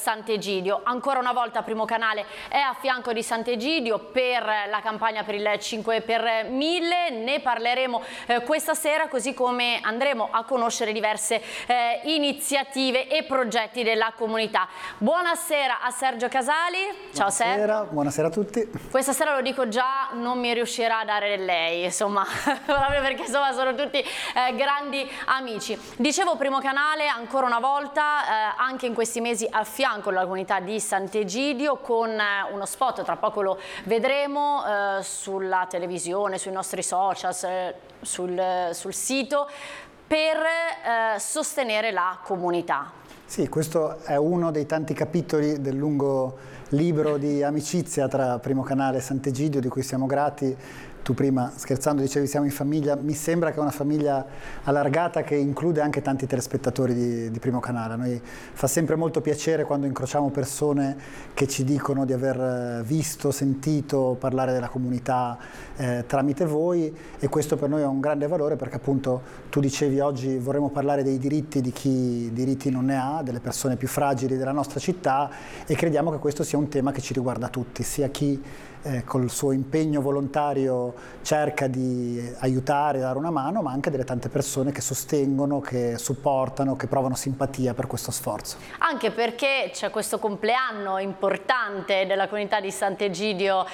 Sant'Egidio. Ancora una volta Primo Canale è a fianco di Sant'Egidio per la campagna per il 5 per 1000, ne parleremo questa sera, così come andremo a conoscere diverse iniziative e progetti della comunità. Buonasera a Sergio Casali. Ciao Sergio. Buonasera a tutti. Questa sera lo dico già, non mi riuscirà a dare lei, insomma, proprio perché insomma sono tutti grandi amici. Dicevo Primo Canale ancora una volta, anche in questi mesi a fianco della comunità di Sant'Egidio con uno spot, tra poco lo vedremo sulla televisione, sui nostri social, sul sito, per sostenere la comunità. Sì, questo è uno dei tanti capitoli del lungo libro di amicizia tra Primo Canale e Sant'Egidio, di cui siamo grati. Tu prima, scherzando, dicevi siamo in famiglia. Mi sembra che è una famiglia allargata che include anche tanti telespettatori di Primo Canale. A noi fa sempre molto piacere quando incrociamo persone che ci dicono di aver visto, sentito parlare della comunità tramite voi, e questo per noi è un grande valore, perché appunto tu dicevi oggi vorremmo parlare dei diritti di chi diritti non ne ha, delle persone più fragili della nostra città, e crediamo che questo sia un tema che ci riguarda tutti, sia chi col suo impegno volontario cerca di aiutare, dare una mano, ma anche delle tante persone che sostengono, che supportano, che provano simpatia per questo sforzo. Anche perché c'è questo compleanno importante della comunità di Sant'Egidio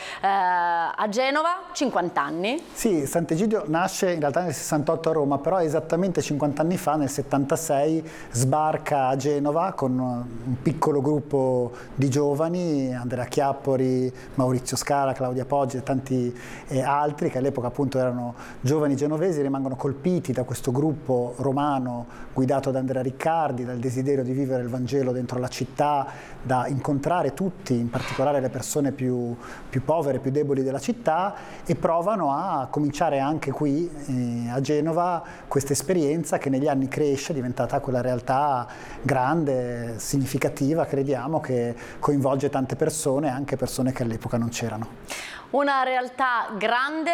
a Genova, 50 anni. Sì, Sant'Egidio nasce in realtà nel 68 a Roma, però esattamente 50 anni fa, nel 76, sbarca a Genova con un piccolo gruppo di giovani, Andrea Chiappori, Maurizio Scala, Claudia Poggi e tanti altri che all'epoca appunto erano giovani genovesi, rimangono colpiti da questo gruppo romano guidato da Andrea Riccardi, dal desiderio di vivere il Vangelo dentro la città, da incontrare tutti, in particolare le persone più povere, più deboli della città, e provano a cominciare anche qui a Genova questa esperienza che negli anni cresce, è diventata quella realtà grande, significativa, crediamo, che coinvolge tante persone, anche persone che all'epoca non c'erano. Una realtà grande.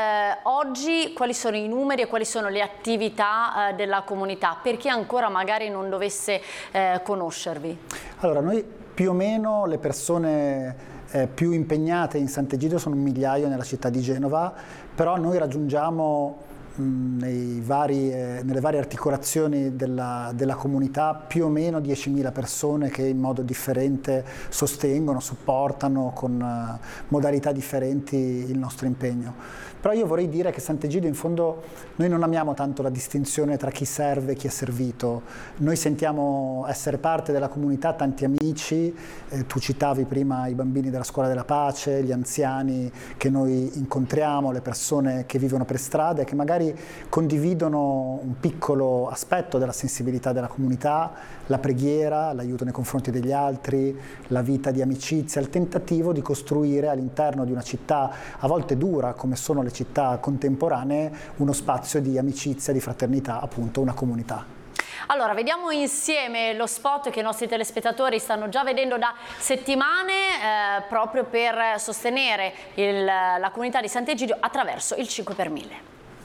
Oggi quali sono i numeri e quali sono le attività della comunità, per chi ancora magari non dovesse conoscervi? Allora, noi più o meno le persone più impegnate in Sant'Egidio sono 1 migliaio nella città di Genova, però noi raggiungiamo nelle varie articolazioni della comunità più o meno 10.000 persone che in modo differente sostengono, supportano con modalità differenti il nostro impegno. Però io vorrei dire che Sant'Egidio, in fondo, noi non amiamo tanto la distinzione tra chi serve e chi è servito. Noi sentiamo essere parte della comunità tanti amici, tu citavi prima i bambini della Scuola della Pace, gli anziani che noi incontriamo, le persone che vivono per strada e che magari condividono un piccolo aspetto della sensibilità della comunità, la preghiera, l'aiuto nei confronti degli altri, la vita di amicizia, il tentativo di costruire all'interno di una città a volte dura come sono le città contemporanee uno spazio di amicizia, di fraternità, appunto una comunità. Allora, vediamo insieme lo spot che i nostri telespettatori stanno già vedendo da settimane proprio per sostenere la comunità di Sant'Egidio attraverso il 5 per 1000.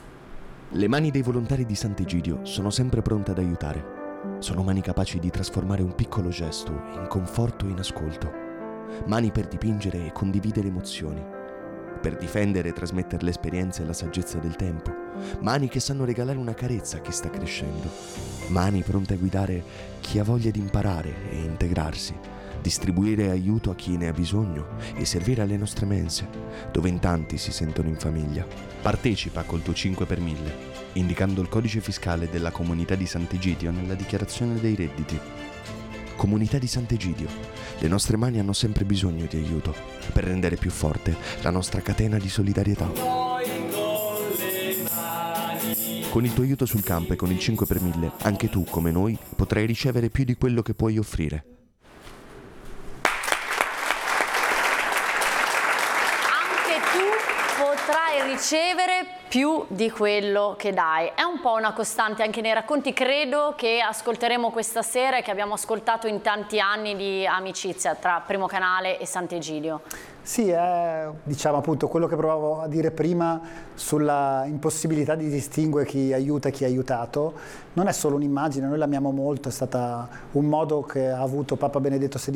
Le mani dei volontari di Sant'Egidio sono sempre pronte ad aiutare. Sono mani capaci di trasformare un piccolo gesto in conforto e in ascolto. Mani per dipingere e condividere emozioni. Per difendere e trasmettere l'esperienza e la saggezza del tempo. Mani che sanno regalare una carezza a chi sta crescendo. Mani pronte a guidare chi ha voglia di imparare e integrarsi. Distribuire aiuto a chi ne ha bisogno e servire alle nostre mense, dove in tanti si sentono in famiglia. Partecipa col tuo 5 per 1000, indicando il codice fiscale della comunità di Sant'Egidio nella dichiarazione dei redditi. Comunità di Sant'Egidio, le nostre mani hanno sempre bisogno di aiuto per rendere più forte la nostra catena di solidarietà. Con il tuo aiuto sul campo e con il 5 per 1000, anche tu, come noi, potrai ricevere più di quello che puoi offrire. Potrai ricevere più di quello che dai. È un po' una costante anche nei racconti, credo, che ascolteremo questa sera e che abbiamo ascoltato in tanti anni di amicizia tra Primo Canale e Sant'Egidio. Sì, è diciamo appunto quello che provavo a dire prima sulla impossibilità di distinguere chi aiuta e chi è aiutato. Non è solo un'immagine, noi l'amiamo molto, è stata un modo che ha avuto Papa Benedetto XVI